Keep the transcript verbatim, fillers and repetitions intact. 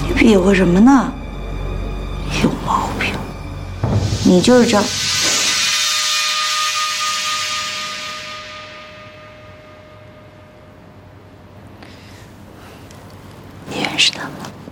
你比划什么呢？有毛病！你就是这。你认识他吗？